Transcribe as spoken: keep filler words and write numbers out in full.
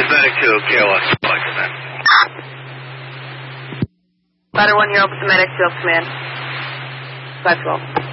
Medic two, K O S, like that. Ladder one, you're open to Medic two, command. five twelve.